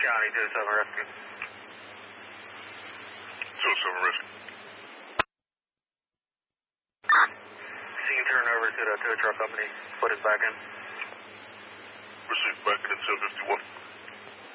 County, 207 Rescue. 207 Rescue. So you can turn over to the tow truck company, put it back in. Proceed back in 1051.